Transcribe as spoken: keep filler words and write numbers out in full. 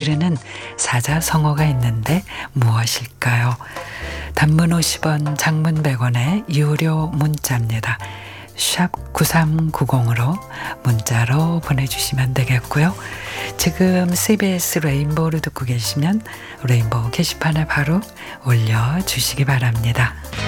이르는 사자성어가 있는데 무엇일까요? 단문 오십 원, 장문 백 원의 유료 문자입니다. 샵 구삼구공으로 문자로 보내주시면 되겠고요. 지금 씨비에스 레인보우를 듣고 계시면 레인보우 게시판에 바로 올려주시기 바랍니다.